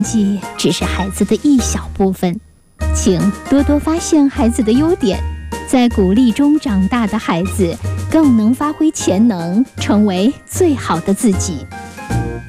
绩只是孩子的一小部分，请多多发现孩子的优点，在鼓励中长大的孩子更能发挥潜能，成为最好的自己。